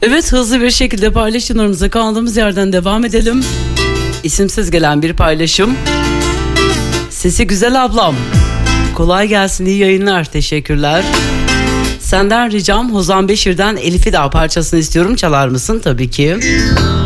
Evet, hızlı bir şekilde paylaşımlarımıza kaldığımız yerden devam edelim. İsimsiz gelen bir paylaşım. Sesi güzel ablam. Kolay gelsin, iyi yayınlar, teşekkürler. Senden ricam Hozan Beşir'den Elif'i Dağ parçasını istiyorum, çalar mısın? Tabii ki.